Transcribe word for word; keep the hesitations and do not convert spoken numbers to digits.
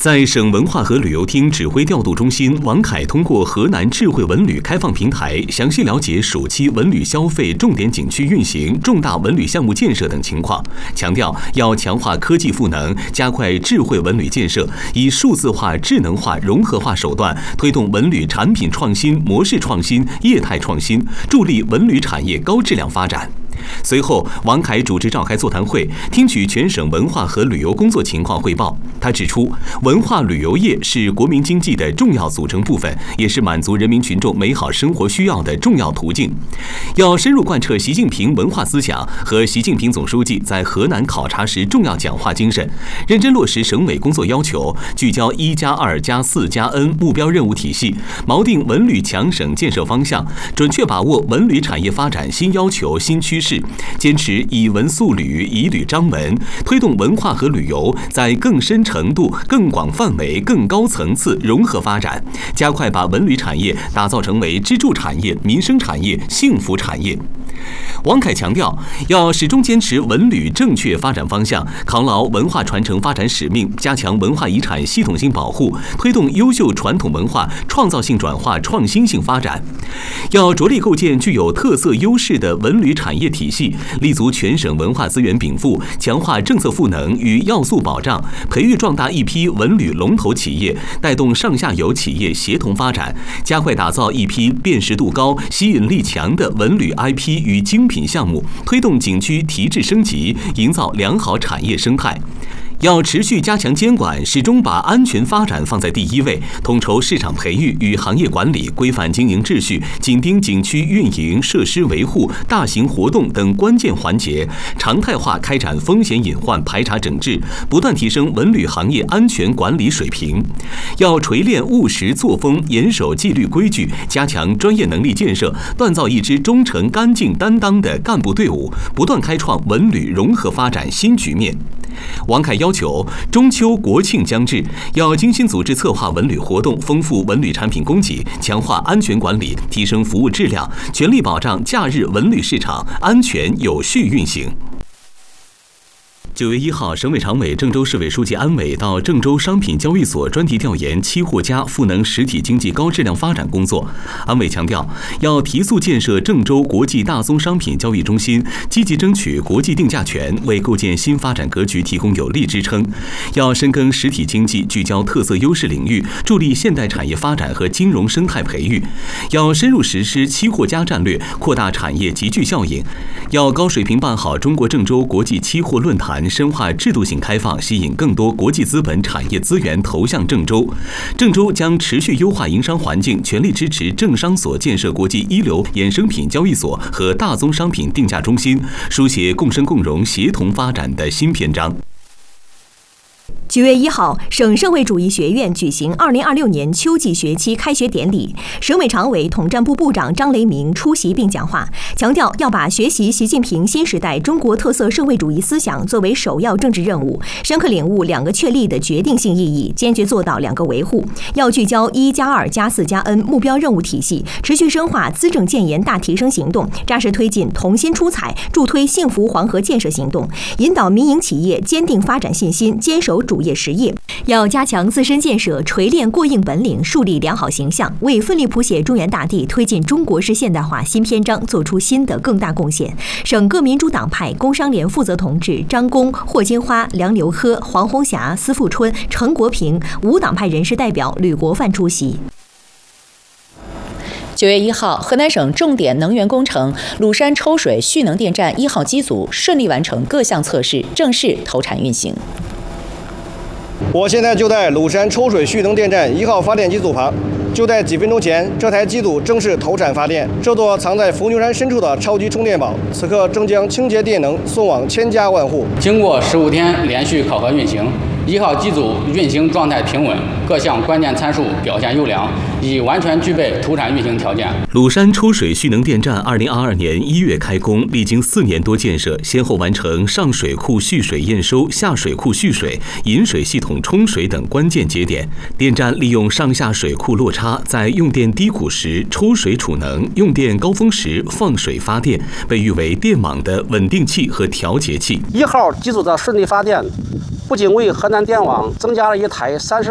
在省文化和旅游厅指挥调度中心，王凯通过河南智慧文旅开放平台，详细了解暑期文旅消费、重点景区运行、重大文旅项目建设等情况，强调要强化科技赋能，加快智慧文旅建设，以数字化、智能化、融合化手段推动文旅产品创新、模式创新、业态创新，助力文旅产业高质量发展。随后，王凯主持召开座谈会，听取全省文化和旅游工作情况汇报。他指出，文化旅游业是国民经济的重要组成部分，也是满足人民群众美好生活需要的重要途径。要深入贯彻习近平文化思想和习近平总书记在河南考察时重要讲话精神，认真落实省委工作要求，聚焦一加二加四加 N 目标任务体系，锚定文旅强省建设方向，准确把握文旅产业发展新要求、新趋势。坚持以文塑旅、以旅彰文，推动文化和旅游在更深程度、更广范围、更高层次融合发展，加快把文旅产业打造成为支柱产业、民生产业、幸福产业。王凯强调，要始终坚持文旅正确发展方向，扛牢文化传承发展使命，加强文化遗产系统性保护，推动优秀传统文化创造性转化、创新性发展。要着力构建具有特色优势的文旅产业体系，立足全省文化资源禀赋，强化政策赋能与要素保障，培育壮大一批文旅龙头企业，带动上下游企业协同发展，加快打造一批辨识度高、吸引力强的文旅 I P 与精品项目，推动景区提质升级，营造良好产业生态。要持续加强监管，始终把安全发展放在第一位，统筹市场培育与行业管理，规范经营秩序，紧盯景区运营、设施维护、大型活动等关键环节，常态化开展风险隐患排查整治，不断提升文旅行业安全管理水平。要锤炼务实作风，严守纪律规矩，加强专业能力建设，锻造一支忠诚、干净、担当的干部队伍，不断开创文旅融合发展新局面。王凯要求，中秋国庆将至，要精心组织策划文旅活动，丰富文旅产品供给，强化安全管理，提升服务质量，全力保障假日文旅市场安全有序运行。九月一号，省委常委、郑州市委书记安伟到郑州商品交易所专题调研期货家赋能实体经济高质量发展工作。安伟强调，要提速建设郑州国际大宗商品交易中心，积极争取国际定价权，为构建新发展格局提供有力支撑。要深耕实体经济，聚焦特色优势领域，助力现代产业发展和金融生态培育。要深入实施期货家战略，扩大产业集聚效应。要高水平办好中国郑州国际期货论坛，深化制度性开放，吸引更多国际资本产业资源投向郑州。郑州将持续优化营商环境，全力支持郑商所建设国际一流衍生品交易所和大宗商品定价中心，书写共生共荣、协同发展的新篇章。 九月一号，省社会主义学院举行二零二六年秋季学期开学典礼。省委常委、统战部部长张雷鸣出席并讲话，强调要把学习习近平新时代中国特色社会主义思想作为首要政治任务，深刻领悟两个确立的决定性意义，坚决做到两个维护。要聚焦一加二加四加 N 目标任务体系，持续深化资政建言大提升行动，扎实推进同心出彩，助推幸福黄河建设行动，引导民营企业坚定发展信心，坚守主业实业。要加强自身建设，锤炼过硬本领，树立良好形象，为奋力谱写中原大地、推进中国式现代化新篇章做出新的更大贡献。省各民主党派工商联负责同志张公、霍金花、梁刘科、黄红霞、司富春、陈国平，无党派人士代表吕国范出席。 九月一号，河南省重点能源工程鲁山抽水蓄能电站一号机组顺利完成各项测试，正式投产运行。 我现在就在鲁山抽水蓄能电站一号发电机组旁，就在几分钟前，这台机组正式投产发电。这座藏在伏牛山深处的超级充电宝，此刻正将清洁电能送往千家万户。 经过十五天连续考核运行，一号机组运行状态平稳，各项关键参数表现优良，已完全具备投产运行条件。 鲁山抽水蓄能电站二零二二年一月开工，历经四年多建设，先后完成上水库蓄水验收、下水库蓄水、引水系统冲水等关键节点。电站利用上下水库落差，在用电低谷时抽水储能，用电高峰时放水发电，被誉为电网的稳定器和调节器。 一号机组的顺利发电，不仅为河南电网增加了一台三十